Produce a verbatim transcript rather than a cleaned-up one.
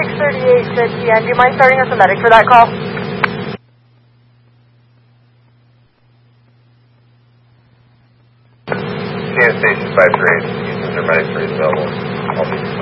thirty-eight to T N. Do you mind starting us a medic for that call? T N Station five three eight. Uses their medic for available.